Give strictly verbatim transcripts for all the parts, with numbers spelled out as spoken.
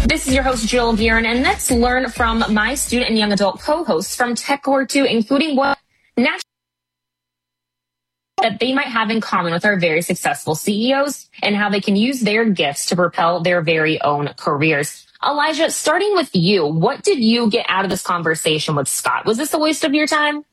This is your host, Jill Guerin, and let's learn from my student and young adult co-hosts from TechCore two, including what natural that they might have in common with our very successful C E Os and how they can use their gifts to propel their very own careers. Elijah, starting with you, what did you get out of this conversation with Scott? Was this a waste of your time?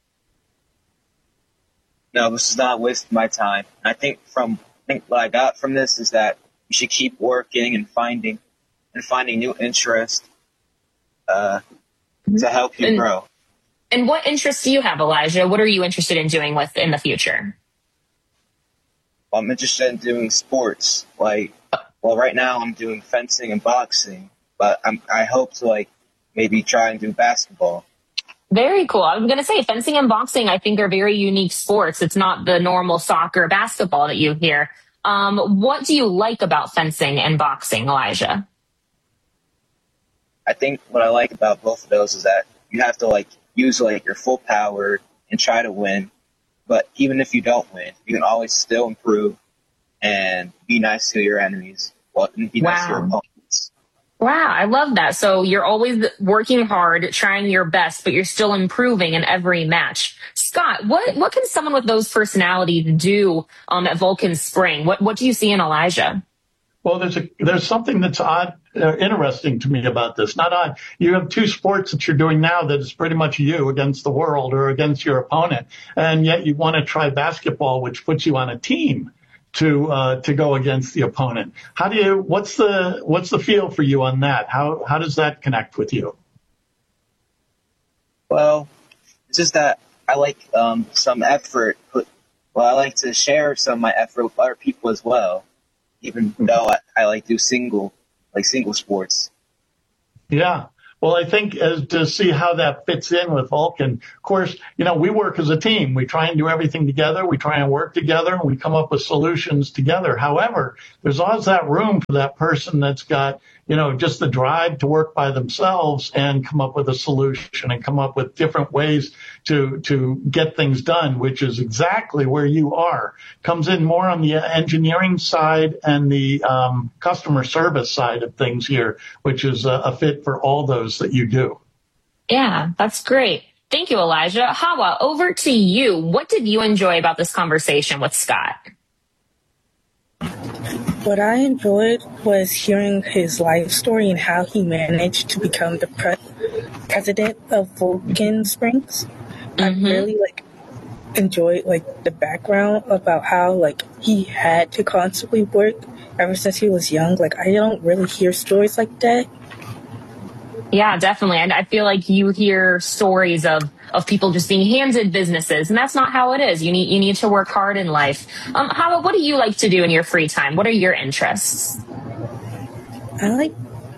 No, this is not a waste of my time. I think from I think what I got from this is that you should keep working and finding and finding new interest uh, mm-hmm. to help you and, grow. And what interests do you have, Elijah? What are you interested in doing with in the future? Well, I'm interested in doing sports. Like, well, right now I'm doing fencing and boxing, but I'm, I hope to like maybe try and do basketball. Very cool. I was going to say fencing and boxing, I think, are very unique sports. It's not the normal soccer, basketball that you hear. Um, what do you like about fencing and boxing, Elijah? I think what I like about both of those is that you have to like use like your full power and try to win. But even if you don't win, you can always still improve and be nice to your enemies. Well, and be wow. nice to your opponents. Wow, I love that. So you're always working hard, trying your best, but you're still improving in every match. Scott, what, what can someone with those personalities do um, at Vulcan Spring? What what do you see in Elijah? Well, there's a there's something that's odd, uh, interesting to me about this. Not odd. You have two sports that you're doing now that is pretty much you against the world or against your opponent, and yet you want to try basketball, which puts you on a team to uh, to go against the opponent. How do you? What's the what's the feel for you on that? How how does that connect with you? Well, it's just that I like um, some effort. Put, well, I like to share some of my effort with other people as well. Even though I, I like do single, like single sports. Yeah. Well, I think as to see how that fits in with Vulcan, of course, you know, we work as a team. We try and do everything together. We try and work together and we come up with solutions together. However, there's always that room for that person that's got, you know, just the drive to work by themselves and come up with a solution and come up with different ways to, to get things done, which is exactly where you are. Comes in more on the engineering side and the um, customer service side of things here, which is a, a fit for all those that you do. Yeah, that's great. Thank you, Elijah. Hawa, over to you. What did you enjoy about this conversation with Scott? What I enjoyed was hearing his life story and how he managed to become the pre- president of Vulcan Springs. Mm-hmm. I really like enjoyed like the background about how like he had to constantly work ever since he was young. Like I don't really hear stories like that. Yeah, definitely. And I feel like you hear stories of, of people just being handed businesses, and that's not how it is. You need you need to work hard in life. Um, Hawa, what do you like to do in your free time? What are your interests? I like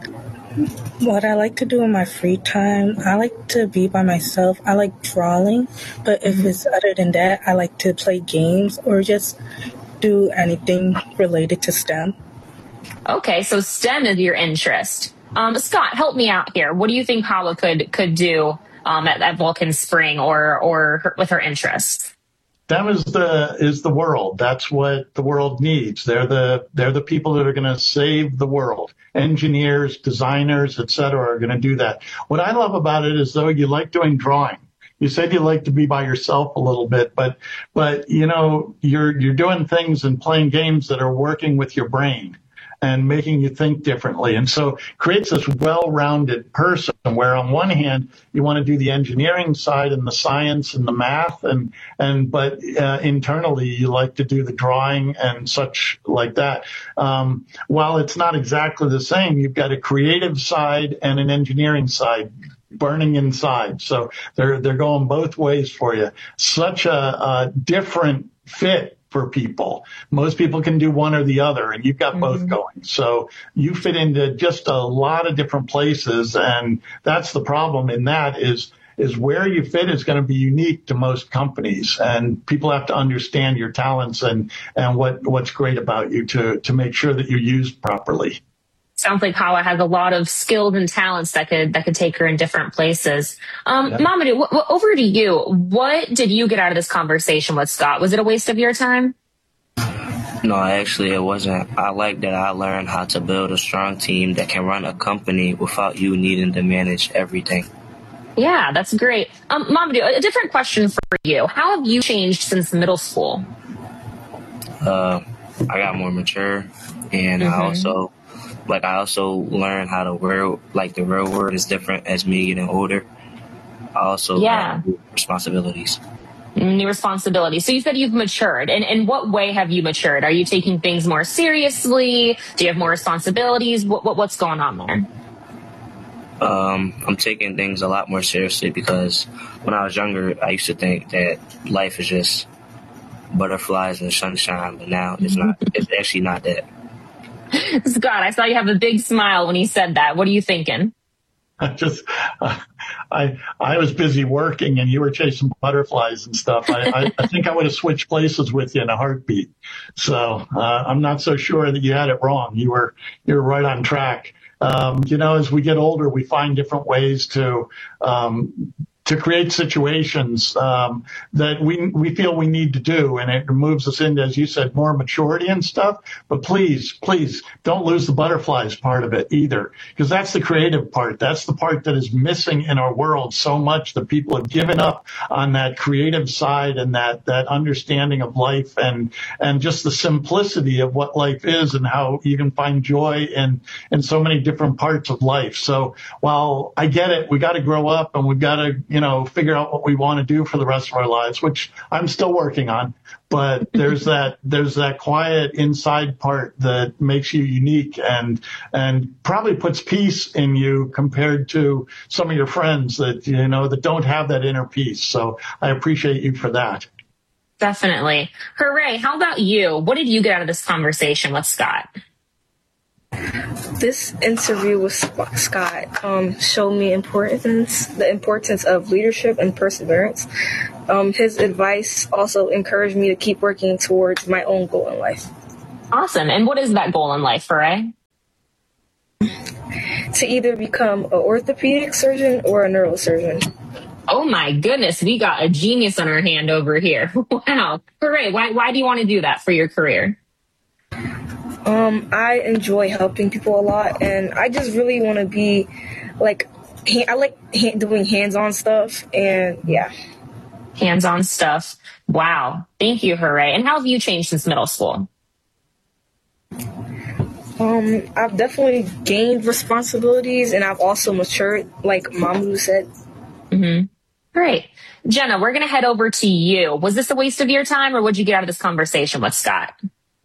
what I like to do in my free time. I like to be by myself. I like drawing, but if it's other than that, I like to play games or just do anything related to STEM. Okay, so STEM is your interest. Um, Scott, help me out here. What do you think Hawa could could do um, at, at Vulcan Spring or or her, with her interests? STEM is the is the world. That's what the world needs. They're the they're the people that are going to save the world. Engineers, designers, et cetera, are going to do that. What I love about it is though you like doing drawing. You said you like to be by yourself a little bit, but but you know you're you're doing things and playing games that are working with your brain and making you think differently. And so creates this well-rounded person where on one hand, you want to do the engineering side and the science and the math and, and, but, uh, internally you like to do the drawing and such like that. Um, while it's not exactly the same, you've got a creative side and an engineering side burning inside. So they're, they're going both ways for you. Such a, a different fit for people. Most people can do one or the other, and you've got mm-hmm. both going. So you fit into just a lot of different places, and that's the problem in that is is where you fit is going to be unique to most companies, and people have to understand your talents and and what what's great about you to to make sure that you're used properly. Sounds like Hawa has a lot of skills and talents that could that could take her in different places. Um, yeah. Mamadou, w- w- over to you. What did you get out of this conversation with Scott? Was it a waste of your time? No, actually, it wasn't. I like that I learned how to build a strong team that can run a company without you needing to manage everything. Yeah, that's great. Um, Mamadou, a different question for you. How have you changed since middle school? Uh, I got more mature, and mm-hmm. I also, like, I also learned how to real, like, the real world is different as me getting older. I also yeah. learned responsibilities. New responsibilities. So you said you've matured. And in what way have you matured? Are you taking things more seriously? Do you have more responsibilities? What, what what's going on there? Um, I'm taking things a lot more seriously because when I was younger, I used to think that life is just butterflies and sunshine, but now it's not. It's actually not that. Scott, I saw you have a big smile when you said that. What are you thinking? I just, uh, I I was busy working and you were chasing butterflies and stuff. I, I, I think I would have switched places with you in a heartbeat. So uh, I'm not so sure that you had it wrong. You were you were right on track. Um, you know, as we get older, we find different ways to um, to create situations um, that we we feel we need to do, and it moves us into, as you said, more maturity and stuff. But please, please don't lose the butterflies part of it either, because that's the creative part. That's the part that is missing in our world so much that people have given up on that creative side and that that understanding of life and and just the simplicity of what life is and how you can find joy in in so many different parts of life. So while I get it, we got to grow up and we've got to, you know, figure out what we want to do for the rest of our lives, which I'm still working on. But there's that, there's that quiet inside part that makes you unique and, and probably puts peace in you compared to some of your friends that, you know, that don't have that inner peace. So I appreciate you for that. Definitely. Hooray. How about you? What did you get out of this conversation with Scott? This interview with Scott um, showed me importance, the importance of leadership and perseverance. Um, his advice also encouraged me to keep working towards my own goal in life. Awesome. And what is that goal in life, Hooray? To either become an orthopedic surgeon or a neurosurgeon. Oh my goodness, we got a genius on our hand over here. Wow. Hooray. Why, why do you want to do that for your career? Um, I enjoy helping people a lot, and I just really want to be, like, I like doing hands-on stuff, and yeah. Hands-on stuff. Wow. Thank you, Hooray. And how have you changed since middle school? Um, I've definitely gained responsibilities, and I've also matured, like Mamadou said. Mm-hmm. Great. Jenna, we're going to head over to you. Was this a waste of your time, or what did you get out of this conversation with Scott?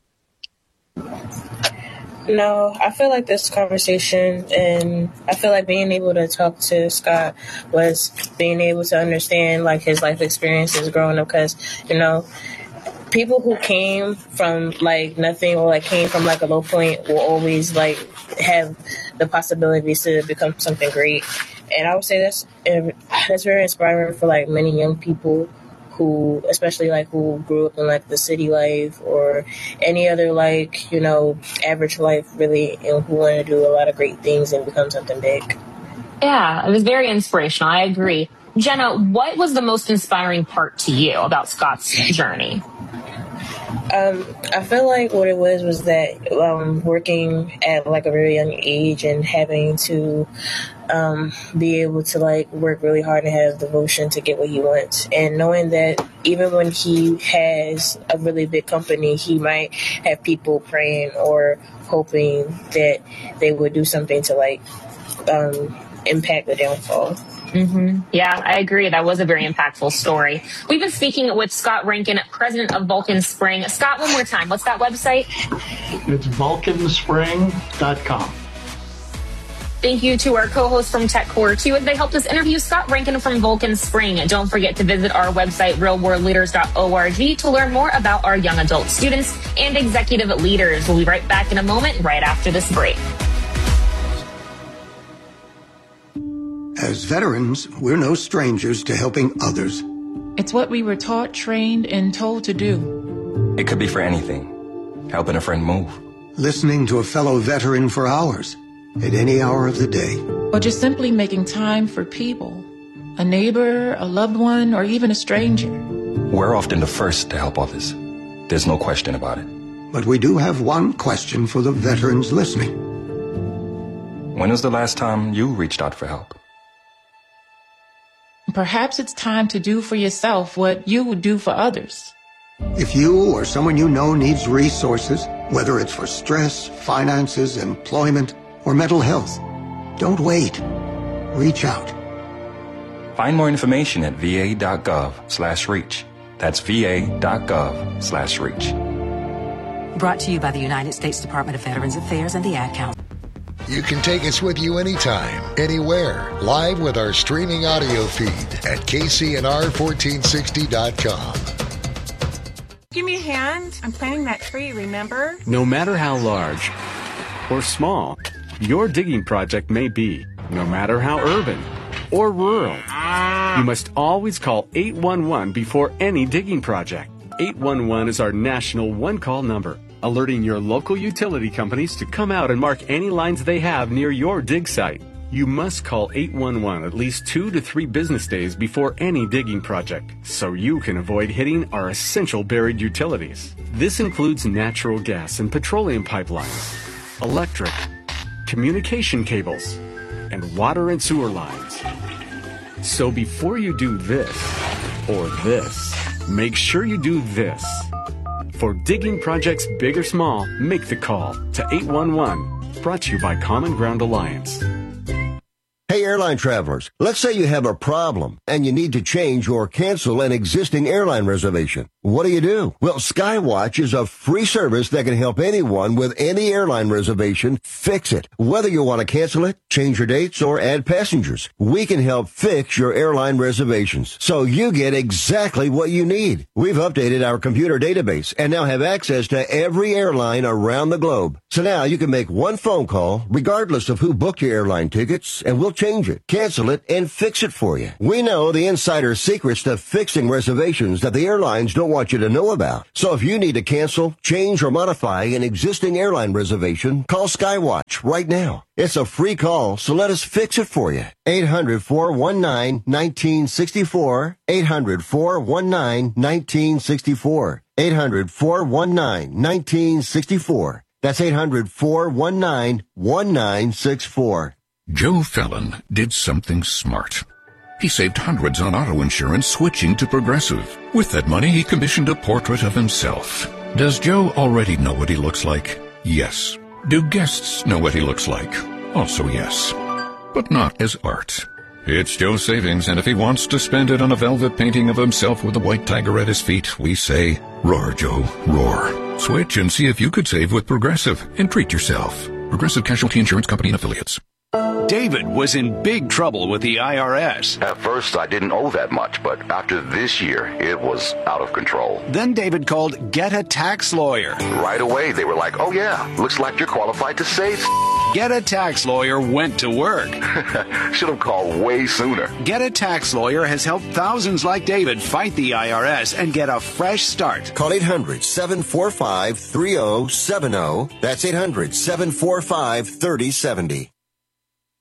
No, I feel like this conversation and I feel like being able to talk to Scott was being able to understand like his life experiences growing up, because, you know, people who came from like nothing or like came from like a low point will always like have the possibilities to become something great. And I would say that's that's very inspiring for like many young people who, especially like who grew up in like the city life or any other like, you know, average life really, and who want to do a lot of great things and become something big. Yeah, it was very inspirational. I agree. Jenna, what was the most inspiring part to you about Scott's journey? Um, I feel like what it was was that um, working at like a very young age and having to um, be able to like work really hard and have devotion to get what he wants, and knowing that even when he has a really big company, he might have people praying or hoping that they would do something to like um, impact the downfall. Mm-hmm. Yeah, I agree. That was a very impactful story. We've been speaking with Scott Rankin, president of Vulcan Spring. Scott, one more time, what's that website? It's vulcan spring dot com. Thank you to our co-hosts from TechCore, too, as they helped us interview Scott Rankin from Vulcan Spring. Don't forget to visit our website, real world leaders dot org, to learn more about our young adult students and executive leaders. We'll be right back in a moment, right after this break. As veterans, we're no strangers to helping others. It's what we were taught, trained, and told to do. It could be for anything. Helping a friend move. Listening to a fellow veteran for hours, at any hour of the day. Or just simply making time for people. A neighbor, a loved one, or even a stranger. We're often the first to help others. There's no question about it. But we do have one question for the veterans listening. When was the last time you reached out for help? Perhaps it's time to do for yourself what you would do for others. If you or someone you know needs resources, whether it's for stress, finances, employment, or mental health, don't wait. Reach out. Find more information at va.gov slash reach. That's va.gov slash reach. Brought to you by the United States Department of Veterans Affairs and the Ad Council. You can take us with you anytime, anywhere, live with our streaming audio feed at k c n r fourteen sixty dot com. Give me a hand. I'm planting that tree, remember? No matter how large or small your digging project may be, no matter how urban or rural, you must always call eight one one before any digging project. eight one one is our national one-call number, alerting your local utility companies to come out and mark any lines they have near your dig site. You must call eight one one at least two to three business days before any digging project, so you can avoid hitting our essential buried utilities. This includes natural gas and petroleum pipelines, electric, communication cables, and water and sewer lines. So before you do this or this, make sure you do this. For digging projects big or small, make the call to eight one one. Brought to you by Common Ground Alliance. Hey, airline travelers, let's say you have a problem and you need to change or cancel an existing airline reservation. What do you do? Well, Skywatch is a free service that can help anyone with any airline reservation fix it. Whether you want to cancel it, change your dates, or add passengers, we can help fix your airline reservations so you get exactly what you need. We've updated our computer database and now have access to every airline around the globe. So now you can make one phone call regardless of who booked your airline tickets, and we'll change it, cancel it, and fix it for you. We know the insider secrets to fixing reservations that the airlines don't want you to know about. So if you need to cancel, change, or modify an existing airline reservation, call Skywatch right now. It's a free call, so let us fix it for you. eight hundred, four one nine, one nine six four. eight hundred, four one nine, one nine six four. eight hundred, four one nine, one nine six four. That's eight hundred, four one nine, one nine six four. Joe Fallon did something smart. He saved hundreds on auto insurance switching to Progressive. With that money, he commissioned a portrait of himself. Does Joe already know what he looks like? Yes. Do guests know what he looks like? Also yes. But not as art. It's Joe's savings, and if he wants to spend it on a velvet painting of himself with a white tiger at his feet, we say, roar, Joe, roar. Switch and see if you could save with Progressive and treat yourself. Progressive Casualty Insurance Company and Affiliates. David was in big trouble with the I R S. At first, I didn't owe that much, but after this year, it was out of control. Then David called Get a Tax Lawyer. Right away, they were like, oh yeah, looks like you're qualified to save. Get a Tax Lawyer went to work. Should have called way sooner. Get a Tax Lawyer has helped thousands like David fight the I R S and get a fresh start. Call eight hundred, seven four five, three oh seven oh. That's eight hundred, seven four five, three oh seven oh.